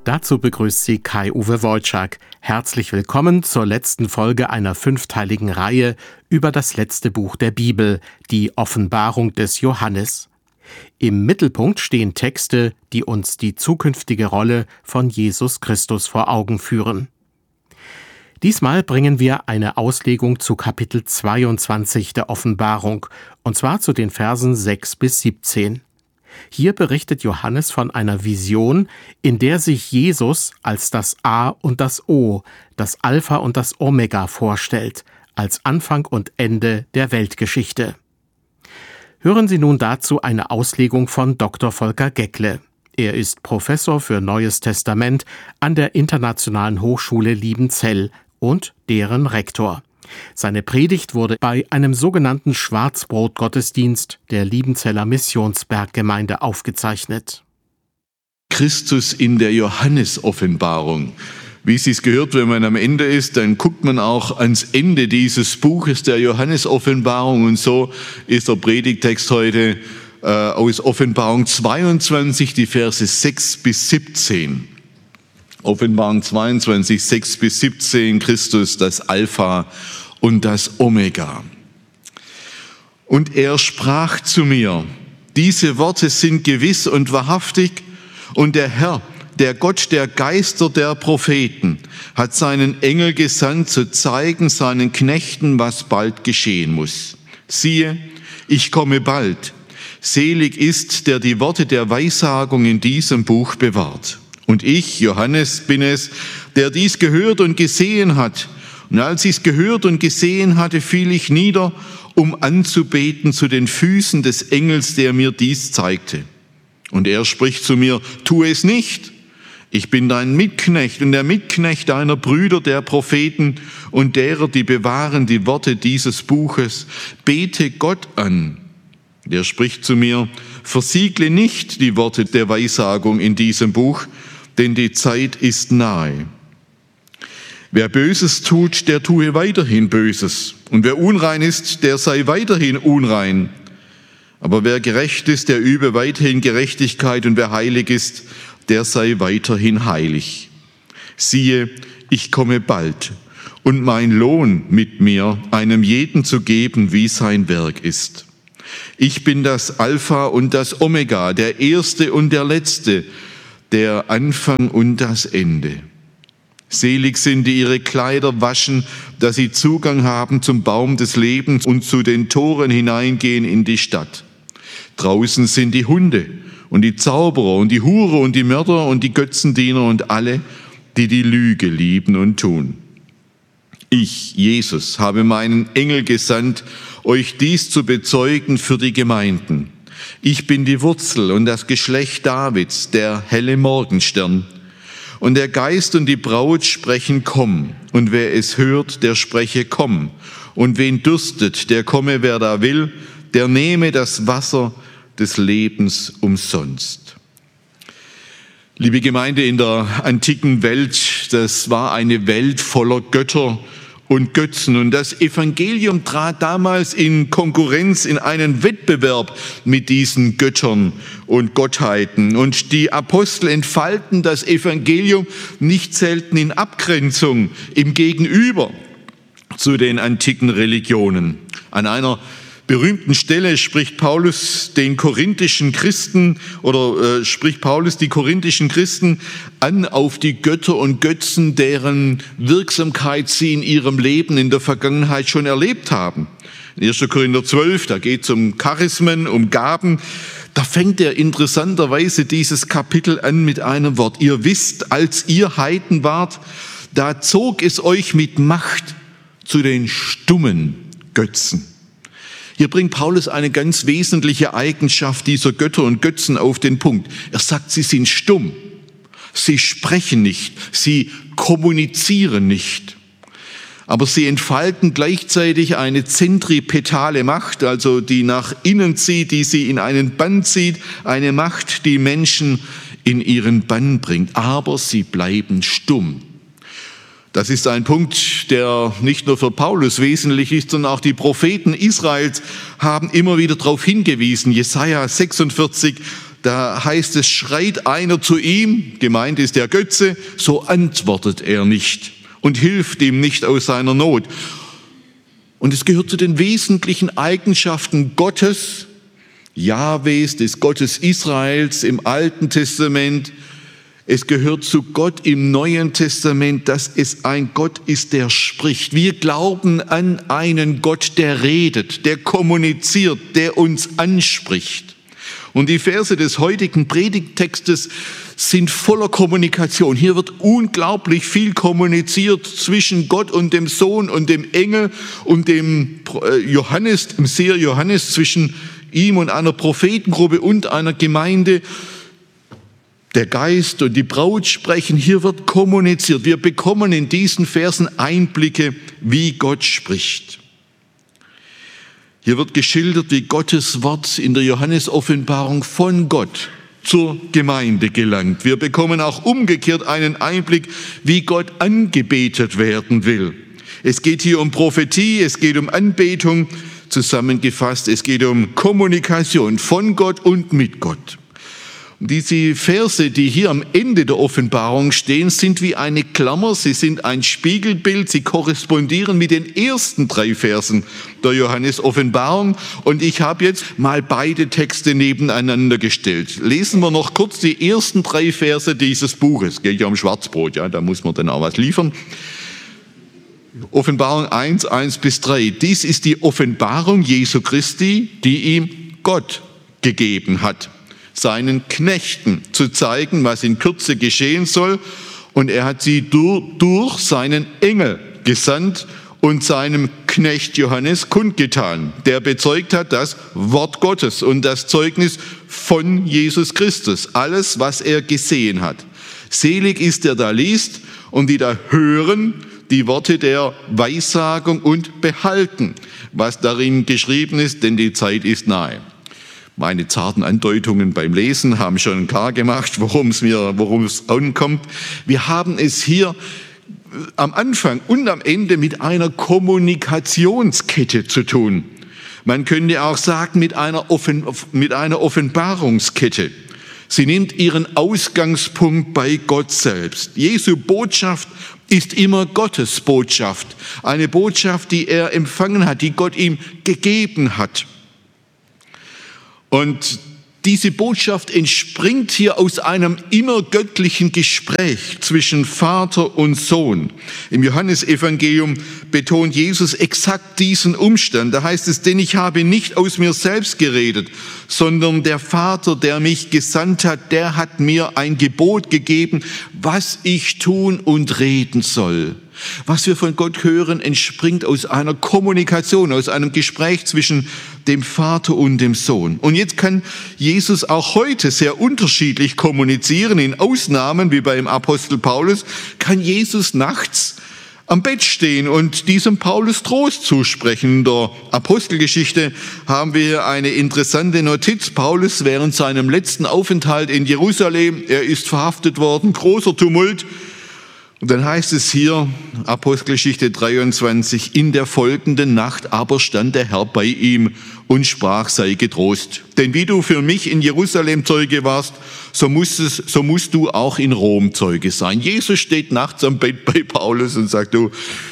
Dazu begrüßt Sie Kai-Uwe Wojczak. Herzlich willkommen zur letzten Folge einer 5-teiligen Reihe über das letzte Buch der Bibel, die Offenbarung des Johannes. Im Mittelpunkt stehen Texte, die uns die zukünftige Rolle von Jesus Christus vor Augen führen. Diesmal bringen wir eine Auslegung zu Kapitel 22 der Offenbarung, und zwar zu den Versen 6 bis 17. Hier berichtet Johannes von einer Vision, in der sich Jesus als das A und das O, das Alpha und das Omega vorstellt, als Anfang und Ende der Weltgeschichte. Hören Sie nun dazu eine Auslegung von Dr. Volker Geckle. Er ist Professor für Neues Testament an der Internationalen Hochschule Liebenzell und deren Rektor. Seine Predigt wurde bei einem sogenannten Schwarzbrot-Gottesdienst der Liebenzeller Missionsberggemeinde aufgezeichnet. Christus in der Johannes-Offenbarung. Wie es sich gehört, wenn man am Ende ist, dann guckt man auch ans Ende dieses Buches der Johannes-Offenbarung, und so ist der Predigtext heute aus Offenbarung 22, die Verse 6 bis 17. Offenbarung 22, 6 bis 17, Christus, das Alpha und das Omega. Und er sprach zu mir: Diese Worte sind gewiss und wahrhaftig, und der Herr, der Gott der Geister der Propheten, hat seinen Engel gesandt, zu zeigen seinen Knechten, was bald geschehen muss. Siehe, ich komme bald. Selig ist, der die Worte der Weissagung in diesem Buch bewahrt. Und ich, Johannes, bin es, der dies gehört und gesehen hat. Und als ich es gehört und gesehen hatte, fiel ich nieder, um anzubeten zu den Füßen des Engels, der mir dies zeigte. Und er spricht zu mir: Tu es nicht. Ich bin dein Mitknecht und der Mitknecht deiner Brüder, der Propheten und derer, die bewahren die Worte dieses Buches. Bete Gott an. Der spricht zu mir: Versiegle nicht die Worte der Weissagung in diesem Buch, denn die Zeit ist nahe. Wer Böses tut, der tue weiterhin Böses. Und wer unrein ist, der sei weiterhin unrein. Aber wer gerecht ist, der übe weiterhin Gerechtigkeit. Und wer heilig ist, der sei weiterhin heilig. Siehe, ich komme bald, und mein Lohn mit mir, einem jeden zu geben, wie sein Werk ist. Ich bin das Alpha und das Omega, der Erste und der Letzte, der Anfang und das Ende. Selig sind, die ihre Kleider waschen, dass sie Zugang haben zum Baum des Lebens und zu den Toren hineingehen in die Stadt. Draußen sind die Hunde und die Zauberer und die Hure und die Mörder und die Götzendiener und alle, die die Lüge lieben und tun. Ich, Jesus, habe meinen Engel gesandt, euch dies zu bezeugen für die Gemeinden. Ich bin die Wurzel und das Geschlecht Davids, der helle Morgenstern. Und der Geist und die Braut sprechen: Komm. Und wer es hört, der spreche: Komm. Und wen dürstet, der komme, wer da will, der nehme das Wasser des Lebens umsonst. Liebe Gemeinde, in der antiken Welt, das war eine Welt voller Götter und Götzen. Und das Evangelium trat damals in Konkurrenz, in einen Wettbewerb mit diesen Göttern und Gottheiten. Und die Apostel entfalten das Evangelium nicht selten in Abgrenzung, im Gegenüber zu den antiken Religionen. An einer berühmten Stelle spricht Paulus die korinthischen Christen an auf die Götter und Götzen, deren Wirksamkeit sie in ihrem Leben in der Vergangenheit schon erlebt haben. In 1. Korinther 12, da geht es um Charismen, um Gaben. Da fängt er interessanterweise dieses Kapitel an mit einem Wort: Ihr wisst, als ihr Heiden wart, da zog es euch mit Macht zu den stummen Götzen. Hier bringt Paulus eine ganz wesentliche Eigenschaft dieser Götter und Götzen auf den Punkt. Er sagt, sie sind stumm, sie sprechen nicht, sie kommunizieren nicht. Aber sie entfalten gleichzeitig eine zentripetale Macht, also die nach innen zieht, die sie in einen Bann zieht, eine Macht, die Menschen in ihren Bann bringt. Aber sie bleiben stumm. Das ist ein Punkt, der nicht nur für Paulus wesentlich ist, sondern auch die Propheten Israels haben immer wieder darauf hingewiesen. Jesaja 46, da heißt es, schreit einer zu ihm, gemeint ist der Götze, so antwortet er nicht und hilft ihm nicht aus seiner Not. Und es gehört zu den wesentlichen Eigenschaften Gottes, Jahwes, des Gottes Israels im Alten Testament. Es gehört zu Gott im Neuen Testament, dass es ein Gott ist, der spricht. Wir glauben an einen Gott, der redet, der kommuniziert, der uns anspricht. Und die Verse des heutigen Predigttextes sind voller Kommunikation. Hier wird unglaublich viel kommuniziert zwischen Gott und dem Sohn und dem Engel und dem Johannes, dem Seher Johannes, zwischen ihm und einer Prophetengruppe und einer Gemeinde. Der Geist und die Braut sprechen, hier wird kommuniziert. Wir bekommen in diesen Versen Einblicke, wie Gott spricht. Hier wird geschildert, wie Gottes Wort in der Johannes-Offenbarung von Gott zur Gemeinde gelangt. Wir bekommen auch umgekehrt einen Einblick, wie Gott angebetet werden will. Es geht hier um Prophetie, es geht um Anbetung, zusammengefasst, es geht um Kommunikation von Gott und mit Gott. Diese Verse, die hier am Ende der Offenbarung stehen, sind wie eine Klammer, sie sind ein Spiegelbild, sie korrespondieren mit den ersten 3 Versen der Johannes-Offenbarung. Und ich habe jetzt mal beide Texte nebeneinander gestellt. Lesen wir noch kurz die ersten 3 Verse dieses Buches. Es geht ja um Schwarzbrot, ja, da muss man dann auch was liefern. Offenbarung 1, 1-3. Dies ist die Offenbarung Jesu Christi, die ihm Gott gegeben hat, seinen Knechten zu zeigen, was in Kürze geschehen soll. Und er hat sie durch seinen Engel gesandt und seinem Knecht Johannes kundgetan, der bezeugt hat das Wort Gottes und das Zeugnis von Jesus Christus, alles, was er gesehen hat. Selig ist, der da liest und die da hören die Worte der Weissagung und behalten, was darin geschrieben ist, denn die Zeit ist nahe. Meine zarten Andeutungen beim Lesen haben schon klar gemacht, worum es ankommt. Wir haben es hier am Anfang und am Ende mit einer Kommunikationskette zu tun. Man könnte auch sagen mit einer Offenbarungskette. Sie nimmt ihren Ausgangspunkt bei Gott selbst. Jesu Botschaft ist immer Gottes Botschaft. Eine Botschaft, die er empfangen hat, die Gott ihm gegeben hat. Und diese Botschaft entspringt hier aus einem innergöttlichen Gespräch zwischen Vater und Sohn. Im Johannesevangelium betont Jesus exakt diesen Umstand. Da heißt es, denn ich habe nicht aus mir selbst geredet, sondern der Vater, der mich gesandt hat, der hat mir ein Gebot gegeben, was ich tun und reden soll. Was wir von Gott hören, entspringt aus einer Kommunikation, aus einem Gespräch zwischen dem Vater und dem Sohn. Und jetzt kann Jesus auch heute sehr unterschiedlich kommunizieren. In Ausnahmen, wie beim Apostel Paulus, kann Jesus nachts am Bett stehen und diesem Paulus Trost zusprechen. In der Apostelgeschichte haben wir eine interessante Notiz. Paulus während seinem letzten Aufenthalt in Jerusalem, er ist verhaftet worden, großer Tumult. Und dann heißt es hier, Apostelgeschichte 23, in der folgenden Nacht aber stand der Herr bei ihm und sprach, sei getrost. Denn wie du für mich in Jerusalem Zeuge warst, so musst du auch in Rom Zeuge sein. Jesus steht nachts am Bett bei Paulus und sagt, du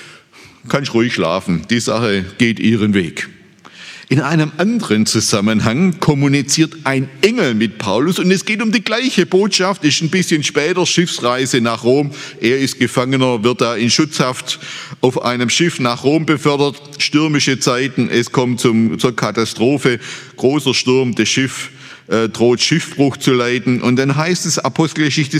kannst ruhig schlafen, die Sache geht ihren Weg. In einem anderen Zusammenhang kommuniziert ein Engel mit Paulus und es geht um die gleiche Botschaft, ist ein bisschen später, Schiffsreise nach Rom. Er ist Gefangener, wird da in Schutzhaft auf einem Schiff nach Rom befördert, stürmische Zeiten, es kommt zur Katastrophe, großer Sturm, das Schiff droht Schiffbruch zu leiden. Und dann heißt es Apostelgeschichte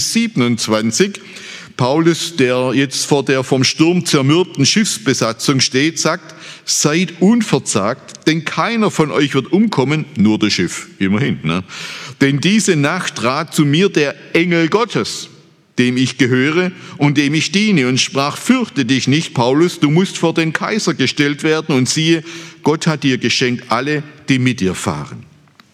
27, Paulus, der jetzt vor der vom Sturm zermürbten Schiffsbesatzung steht, sagt, seid unverzagt, denn keiner von euch wird umkommen, nur das Schiff, immerhin. Ne? Denn diese Nacht trat zu mir der Engel Gottes, dem ich gehöre und dem ich diene, und sprach, fürchte dich nicht, Paulus, du musst vor den Kaiser gestellt werden, und siehe, Gott hat dir geschenkt alle, die mit dir fahren.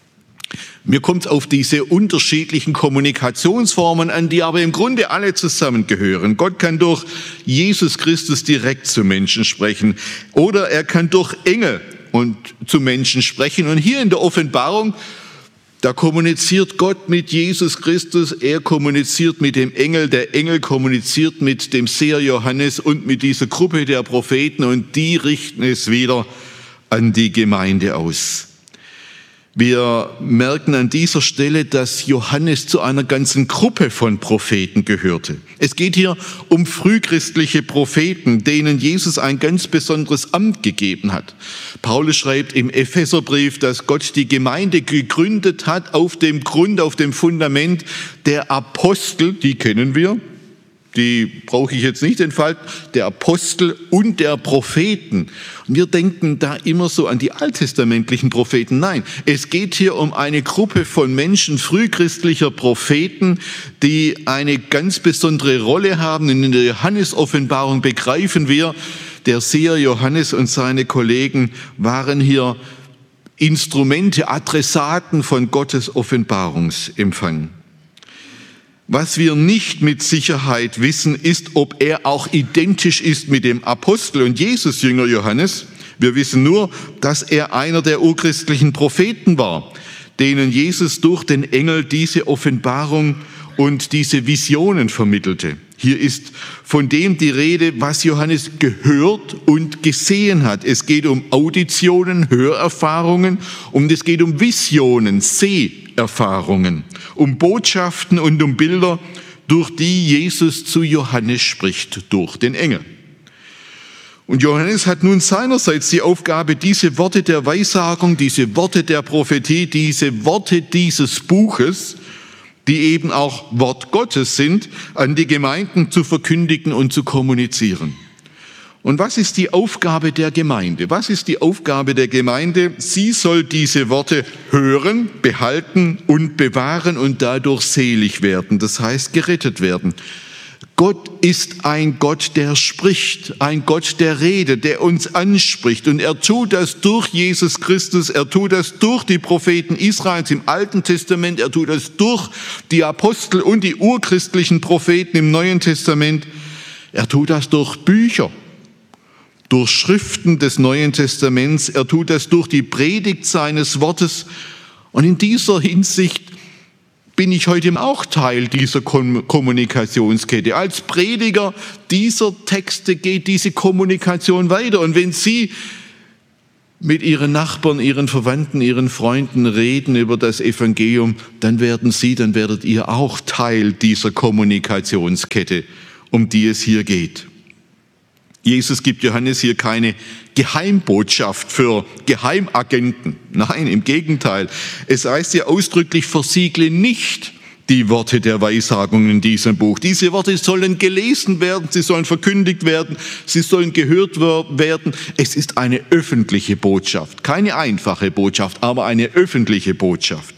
Mir kommt es auf diese unterschiedlichen Kommunikationsformen an, die aber im Grunde alle zusammengehören. Gott kann durch Jesus Christus direkt zu Menschen sprechen oder er kann durch Engel und zu Menschen sprechen. Und hier in der Offenbarung Da kommuniziert Gott mit Jesus Christus, er kommuniziert mit dem Engel, der Engel kommuniziert mit dem Seher Johannes und mit dieser Gruppe der Propheten und die richten es wieder an die Gemeinde aus. Wir merken an dieser Stelle, dass Johannes zu einer ganzen Gruppe von Propheten gehörte. Es geht hier um frühchristliche Propheten, denen Jesus ein ganz besonderes Amt gegeben hat. Paulus schreibt im Epheserbrief, dass Gott die Gemeinde gegründet hat auf dem Grund, auf dem Fundament der Apostel, die kennen wir. Die brauche ich jetzt nicht entfalten, der Apostel und der Propheten. Und wir denken da immer so an die alttestamentlichen Propheten. Nein, es geht hier um eine Gruppe von Menschen, frühchristlicher Propheten, die eine ganz besondere Rolle haben. Und in der Johannes-Offenbarung begreifen wir, der Seher Johannes und seine Kollegen waren hier Instrumente, Adressaten von Gottes Offenbarungsempfang. Was wir nicht mit Sicherheit wissen, ist, ob er auch identisch ist mit dem Apostel und Jesus-Jünger Johannes. Wir wissen nur, dass er einer der urchristlichen Propheten war, denen Jesus durch den Engel diese Offenbarung und diese Visionen vermittelte. Hier ist von dem die Rede, was Johannes gehört und gesehen hat. Es geht um Auditionen, Hörerfahrungen und es geht um Visionen, Seherfahrungen, um Botschaften und um Bilder, durch die Jesus zu Johannes spricht, durch den Engel. Und Johannes hat nun seinerseits die Aufgabe, diese Worte der Weissagung, diese Worte der Prophetie, diese Worte dieses Buches, die eben auch Wort Gottes sind, an die Gemeinden zu verkündigen und zu kommunizieren. Und was ist die Aufgabe der Gemeinde? Was ist die Aufgabe der Gemeinde? Sie soll diese Worte hören, behalten und bewahren und dadurch selig werden, das heißt gerettet werden. Gott ist ein Gott, der spricht, ein Gott, der redet, der uns anspricht. Und er tut das durch Jesus Christus, er tut das durch die Propheten Israels im Alten Testament, er tut das durch die Apostel und die urchristlichen Propheten im Neuen Testament. Er tut das durch Bücher, durch Schriften des Neuen Testaments, er tut das durch die Predigt seines Wortes. Und in dieser Hinsicht bin ich heute auch Teil dieser Kommunikationskette. Als Prediger dieser Texte geht diese Kommunikation weiter. Und wenn Sie mit Ihren Nachbarn, Ihren Verwandten, Ihren Freunden reden über das Evangelium, dann werdet ihr auch Teil dieser Kommunikationskette, um die es hier geht. Jesus gibt Johannes hier keine Geheimbotschaft für Geheimagenten. Nein, im Gegenteil. Es heißt ja ausdrücklich, versiegle nicht die Worte der Weissagung in diesem Buch. Diese Worte sollen gelesen werden, sie sollen verkündigt werden, sie sollen gehört werden. Es ist eine öffentliche Botschaft. Keine einfache Botschaft, aber eine öffentliche Botschaft.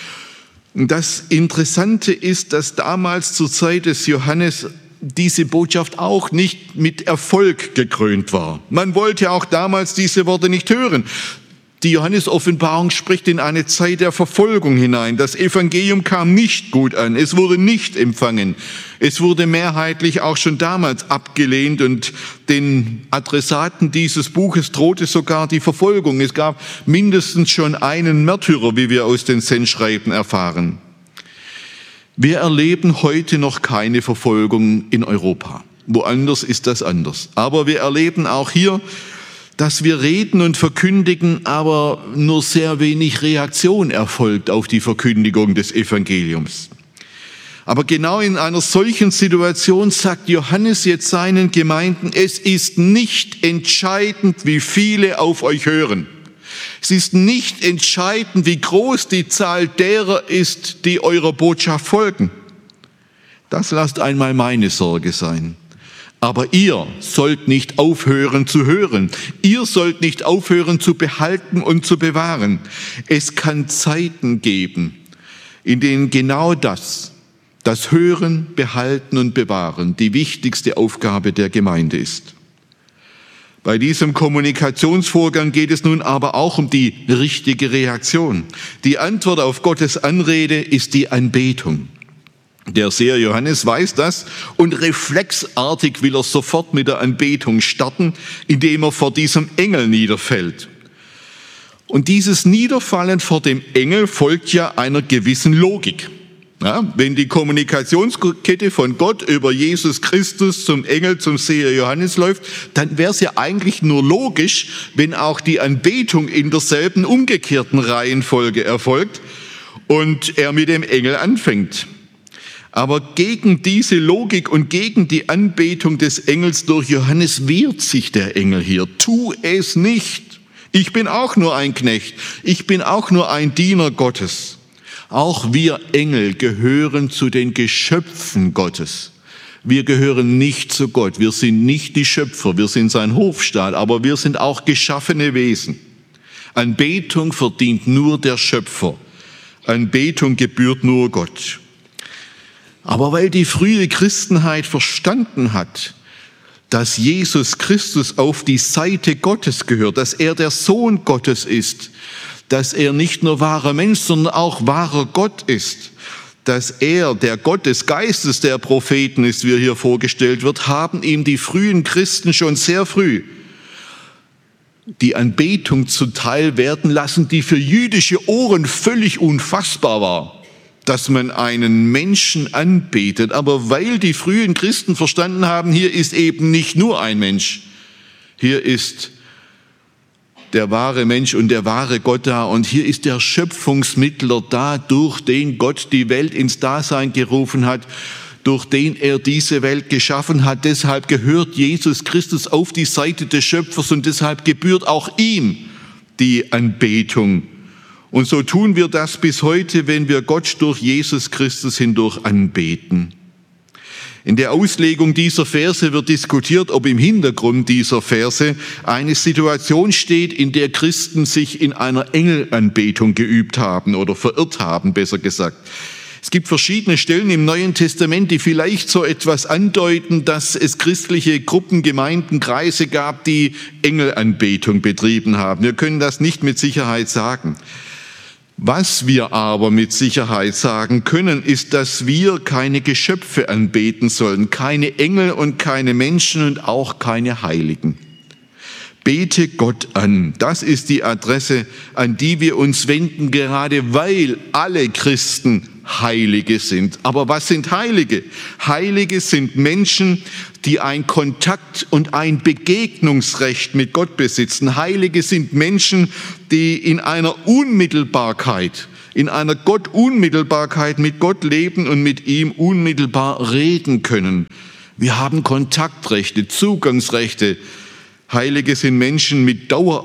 Und das Interessante ist, dass damals zur Zeit des Johannes diese Botschaft auch nicht mit Erfolg gekrönt war. Man wollte auch damals diese Worte nicht hören. Die Johannes-Offenbarung spricht in eine Zeit der Verfolgung hinein. Das Evangelium kam nicht gut an, es wurde nicht empfangen. Es wurde mehrheitlich auch schon damals abgelehnt und den Adressaten dieses Buches drohte sogar die Verfolgung. Es gab mindestens schon einen Märtyrer, wie wir aus den Sendschreiben erfahren. Wir erleben heute noch keine Verfolgung in Europa. Woanders ist das anders. Aber wir erleben auch hier, dass wir reden und verkündigen, aber nur sehr wenig Reaktion erfolgt auf die Verkündigung des Evangeliums. Aber genau in einer solchen Situation sagt Johannes jetzt seinen Gemeinden, es ist nicht entscheidend, wie viele auf euch hören. Es ist nicht entscheidend, wie groß die Zahl derer ist, die eurer Botschaft folgen. Das lasst einmal meine Sorge sein. Aber ihr sollt nicht aufhören zu hören. Ihr sollt nicht aufhören zu behalten und zu bewahren. Es kann Zeiten geben, in denen genau das Hören, Behalten und Bewahren, die wichtigste Aufgabe der Gemeinde ist. Bei diesem Kommunikationsvorgang geht es nun aber auch um die richtige Reaktion. Die Antwort auf Gottes Anrede ist die Anbetung. Der Seher Johannes weiß das und reflexartig will er sofort mit der Anbetung starten, indem er vor diesem Engel niederfällt. Und dieses Niederfallen vor dem Engel folgt ja einer gewissen Logik. Ja, wenn die Kommunikationskette von Gott über Jesus Christus zum Engel, zum Seher Johannes läuft, dann wäre es ja eigentlich nur logisch, wenn auch die Anbetung in derselben umgekehrten Reihenfolge erfolgt und er mit dem Engel anfängt. Aber gegen diese Logik und gegen die Anbetung des Engels durch Johannes wehrt sich der Engel hier. Tu es nicht. Ich bin auch nur ein Knecht. Ich bin auch nur ein Diener Gottes. Auch wir Engel gehören zu den Geschöpfen Gottes. Wir gehören nicht zu Gott. Wir sind nicht die Schöpfer. Wir sind sein Hofstaat. Aber wir sind auch geschaffene Wesen. Anbetung verdient nur der Schöpfer. Anbetung gebührt nur Gott. Aber weil die frühe Christenheit verstanden hat, dass Jesus Christus auf die Seite Gottes gehört, dass er der Sohn Gottes ist, dass er nicht nur wahrer Mensch, sondern auch wahrer Gott ist, dass er der Gott des Geistes der Propheten ist, wie er hier vorgestellt wird, haben ihm die frühen Christen schon sehr früh die Anbetung zuteil werden lassen, die für jüdische Ohren völlig unfassbar war, dass man einen Menschen anbetet. Aber weil die frühen Christen verstanden haben, hier ist eben nicht nur ein Mensch, hier ist der wahre Mensch und der wahre Gott da und hier ist der Schöpfungsmittler da, durch den Gott die Welt ins Dasein gerufen hat, durch den er diese Welt geschaffen hat. Deshalb gehört Jesus Christus auf die Seite des Schöpfers und deshalb gebührt auch ihm die Anbetung. Und so tun wir das bis heute, wenn wir Gott durch Jesus Christus hindurch anbeten. In der Auslegung dieser Verse wird diskutiert, ob im Hintergrund dieser Verse eine Situation steht, in der Christen sich in einer Engelanbetung geübt haben oder verirrt haben, besser gesagt. Es gibt verschiedene Stellen im Neuen Testament, die vielleicht so etwas andeuten, dass es christliche Gruppen, Gemeinden, Kreise gab, die Engelanbetung betrieben haben. Wir können das nicht mit Sicherheit sagen. Was wir aber mit Sicherheit sagen können, ist, dass wir keine Geschöpfe anbeten sollen, keine Engel und keine Menschen und auch keine Heiligen. Bete Gott an. Das ist die Adresse, an die wir uns wenden, gerade weil alle Christen Heilige sind. Aber was sind Heilige? Heilige sind Menschen, die ein Kontakt- und ein Begegnungsrecht mit Gott besitzen. Heilige sind Menschen, die in einer Unmittelbarkeit, in einer Gott-Unmittelbarkeit mit Gott leben und mit ihm unmittelbar reden können. Wir haben Kontaktrechte, Zugangsrechte. Heilige sind Menschen mit